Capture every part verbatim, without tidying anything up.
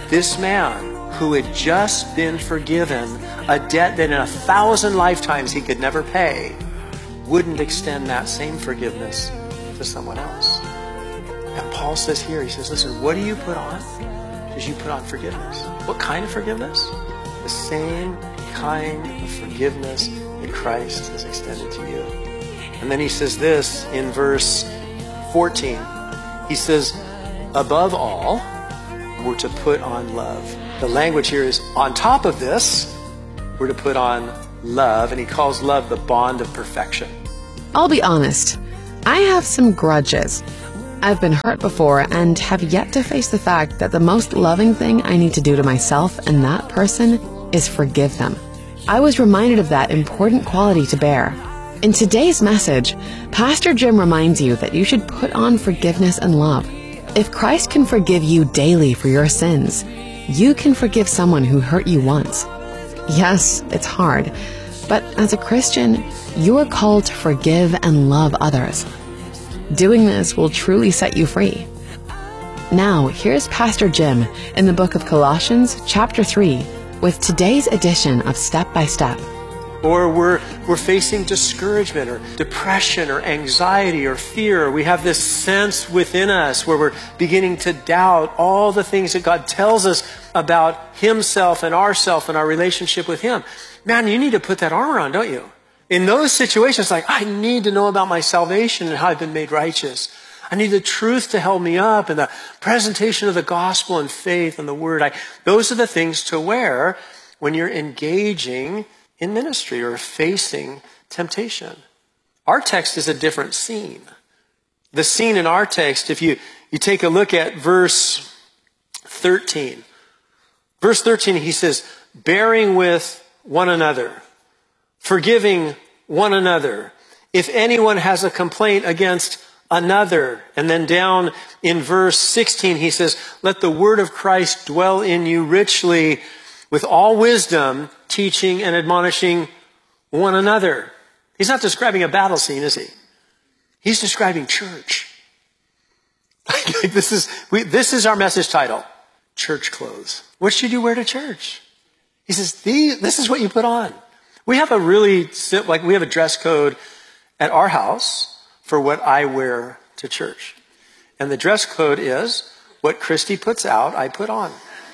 this man who had just been forgiven a debt that in a thousand lifetimes he could never pay, wouldn't extend that same forgiveness to someone else. And Paul says here, he says, listen, what do you put on? Because you put on forgiveness. What kind of forgiveness? The same kind of forgiveness that Christ has extended to you. And then he says this in verse fourteen. He says, above all, we're to put on love. The language here is on top of this, we're to put on love. And he calls love the bond of perfection. I'll be honest, I have some grudges. I've been hurt before and have yet to face the fact that the most loving thing I need to do to myself and that person is forgive them. I was reminded of that important quality to bear. In today's message, Pastor Jim reminds you that you should put on forgiveness and love. If Christ can forgive you daily for your sins, you can forgive someone who hurt you once. Yes, it's hard, but as a Christian, you are called to forgive and love others. Doing this will truly set you free. Now, here's Pastor Jim in the book of Colossians, chapter three, with today's edition of Step by Step. Or we're, we're facing discouragement or depression or anxiety or fear. We have this sense within us where we're beginning to doubt all the things that God tells us about himself and ourself and our relationship with him. Man, you need to put that armor on, don't you? In those situations, like, I need to know about my salvation and how I've been made righteous. I need the truth to help me up and the presentation of the gospel and faith and the word. I, those are the things to wear when you're engaging in ministry or facing temptation. Our text is a different scene. The scene in our text, if you, you take a look at verse thirteen. Verse thirteen, he says, bearing with one another, forgiving one another, if anyone has a complaint against another. And then down in verse sixteen, he says, let the word of Christ dwell in you richly with all wisdom, teaching and admonishing one another. He's not describing a battle scene, is he? He's describing church. this is we, this is our message title, Church Clothes. What should you wear to church? He says, this is what you put on. We have a really, like we have a dress code at our house for what I wear to church. And the dress code is what Christy puts out, I put on.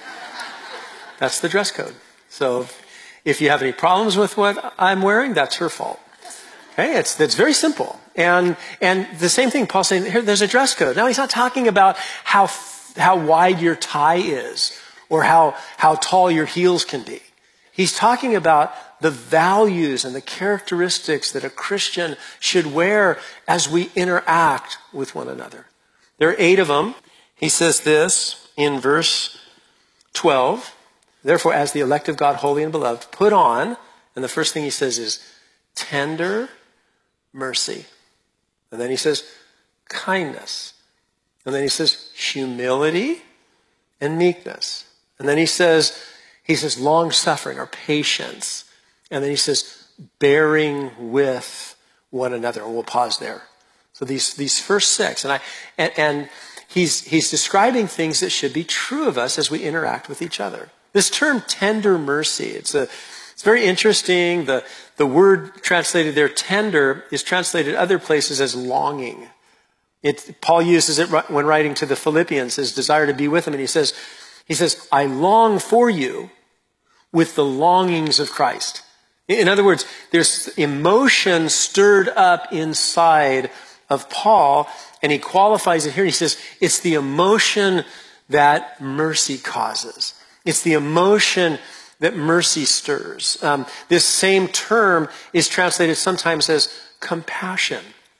That's the dress code. So if you have any problems with what I'm wearing, that's her fault. Okay, it's, it's very simple. And, and the same thing, Paul's saying, here, there's a dress code. Now, he's not talking about how, how wide your tie is or how, how tall your heels can be. He's talking about the values and the characteristics that a Christian should wear as we interact with one another. There are eight of them. He says this in verse twelve. Therefore, as the elect of God, holy and beloved, put on, and the first thing he says is tender mercy. And then he says kindness. And then he says humility and meekness. And then he says, he says long-suffering or patience. And then he says bearing with one another. And we'll pause there. So these, these first six, and I, and, and he's, he's describing things that should be true of us as we interact with each other. This term tender mercy, it's a, it's very interesting. The, the word translated there, tender, is translated other places as longing. It, Paul uses it when writing to the Philippians, his desire to be with them. And he says, he says, I long for you with the longings of Christ. In other words, there's emotion stirred up inside of Paul, and he qualifies it here. He says, it's the emotion that mercy causes. It's the emotion that mercy stirs. Um, this same term is translated sometimes as compassion.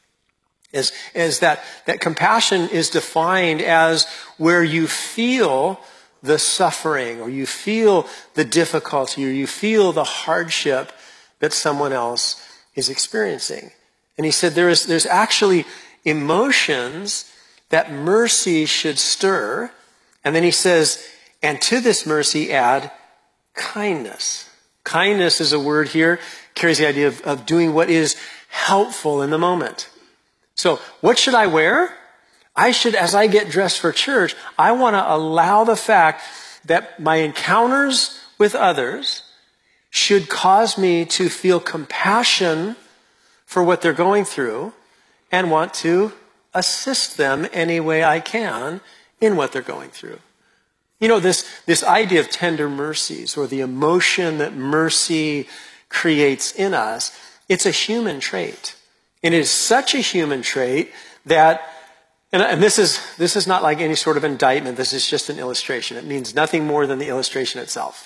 As, as that, that compassion is defined as where you feel the suffering, or you feel the difficulty, or you feel the hardship that someone else is experiencing. And he said there is, there's actually emotions that mercy should stir. And then he says, and to this mercy add kindness. Kindness is a word here, carries the idea of, of doing what is helpful in the moment. So what should I wear? I should, as I get dressed for church, I want to allow the fact that my encounters with others should cause me to feel compassion for what they're going through and want to assist them any way I can in what they're going through. You know, this, this idea of tender mercies, or the emotion that mercy creates in us, it's a human trait. And it is such a human trait that, and, and this is, this is not like any sort of indictment, this is just an illustration. It means nothing more than the illustration itself.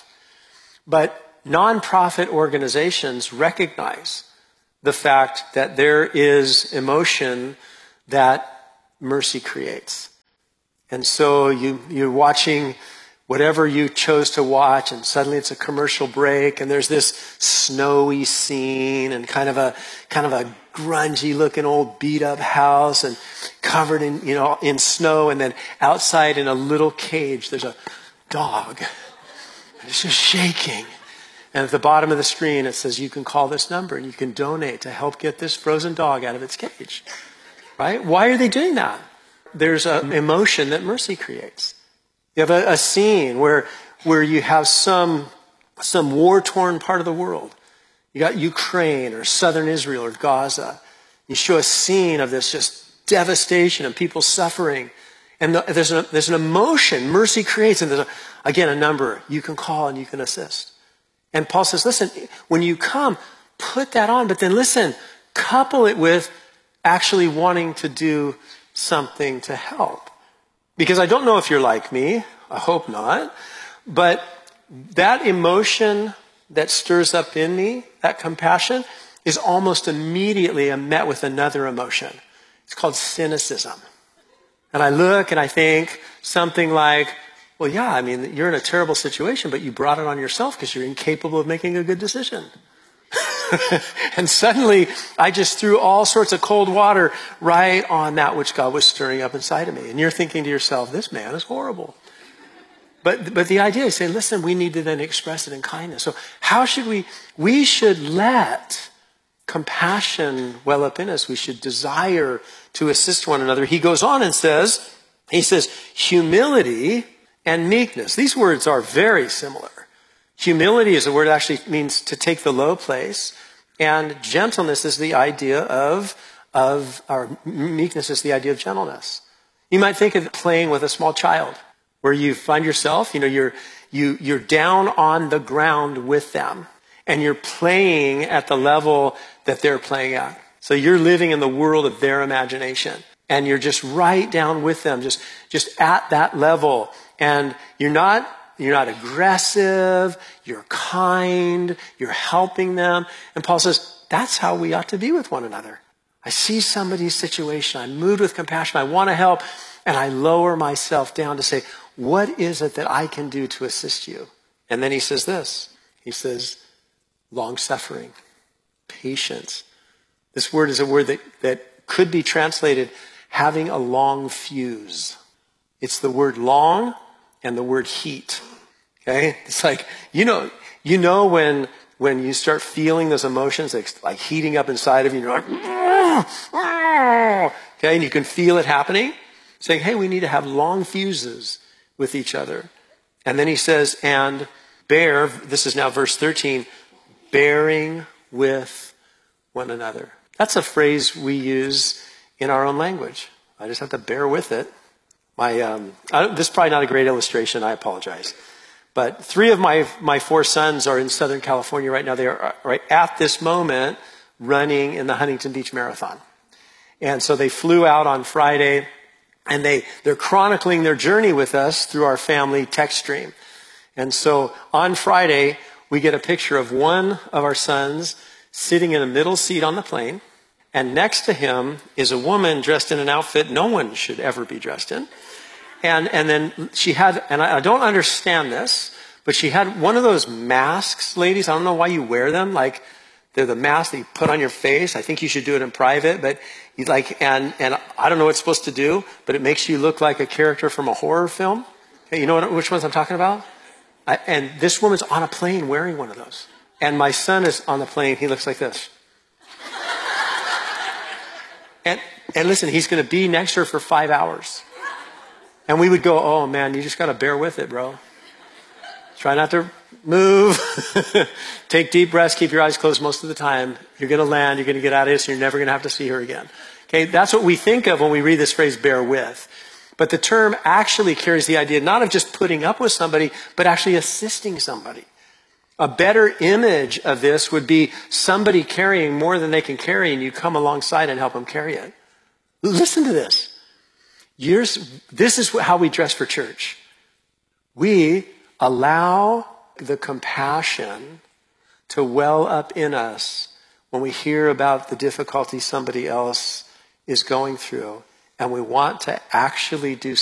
But nonprofit organizations recognize the fact that there is emotion that mercy creates. And so you, you're watching whatever you chose to watch, and suddenly it's a commercial break, and there's this snowy scene, and kind of a kind of a grungy looking old beat up house, and covered in you know in snow, and then outside in a little cage there's a dog. It's just shaking. And at the bottom of the screen it says you can call this number and you can donate to help get this frozen dog out of its cage. Right? Why are they doing that? There's an emotion that mercy creates. You have a, a scene where where you have some some war-torn part of the world. You got Ukraine or southern Israel or Gaza. You show a scene of this just devastation and people suffering. And the, there's, a, there's an emotion mercy creates. And there's, a, again, a number you can call and you can assist. And Paul says, listen, when you come, put that on. But then listen, couple it with actually wanting to do something to help. Because I don't know if you're like me. I hope not. But that emotion that stirs up in me, that compassion, is almost immediately met with another emotion. It's called cynicism. And I look and I think something like, well, yeah, I mean, you're in a terrible situation, but you brought it on yourself because you're incapable of making a good decision. And suddenly, I just threw all sorts of cold water right on that which God was stirring up inside of me. And you're thinking to yourself, this man is horrible. But but the idea is saying, listen, we need to then express it in kindness. So how should we? We should let compassion well up in us. We should desire to assist one another. He goes on and says, he says, humility and meekness. These words are very similar. Humility is a word that actually means to take the low place. And gentleness is the idea of, of, or meekness is the idea of gentleness. You might think of playing with a small child, where you find yourself, you know, you're, you, you're down on the ground with them, and you're playing at the level that they're playing at. So you're living in the world of their imagination, and you're just right down with them, just, just at that level. And you're not, you're not aggressive, you're kind, you're helping them. And Paul says, that's how we ought to be with one another. I see somebody's situation, I'm moved with compassion, I want to help, and I lower myself down to say, what is it that I can do to assist you? And then he says this, he says, long-suffering, patience. This word is a word that, that could be translated having a long fuse. It's the word long and the word heat. Okay? It's like, you know, you know when when you start feeling those emotions like, like heating up inside of you, you're like, okay, and you can feel it happening. Saying, hey, we need to have long fuses with each other. And then he says, and bear, this is now verse thirteen, bearing with one another. That's a phrase we use in our own language. I just have to bear with it. My, um, I, this is probably not a great illustration. I apologize. But three of my, my four sons are in Southern California right now. They are right at this moment running in the Huntington Beach Marathon. And so they flew out on Friday, and they, they're chronicling their journey with us through our family text stream. And so on Friday, we get a picture of one of our sons sitting in a middle seat on the plane. And next to him is a woman dressed in an outfit no one should ever be dressed in. And, and then she had, and I, I don't understand this, but she had one of those masks, ladies. I don't know why you wear them. Like, they're the masks that you put on your face. I think you should do it in private, but you like, and, and I don't know what it's supposed to do, but it makes you look like a character from a horror film. Okay, you know what, which ones I'm talking about? I, and this woman's on a plane wearing one of those. And my son is on the plane. He looks like this. And, and listen, he's going to be next to her for five hours. And we would go, oh man, you just got to bear with it, bro. Try not to move. Take deep breaths. Keep your eyes closed most of the time. You're going to land. You're going to get out of this, and you're never going to have to see her again. Okay, that's what we think of when we read this phrase, bear with. But the term actually carries the idea not of just putting up with somebody, but actually assisting somebody. A better image of this would be somebody carrying more than they can carry, and you come alongside and help them carry it. Listen to this. Years, this is how we dress for church. We allow the compassion to well up in us when we hear about the difficulty somebody else is going through, and we want to actually do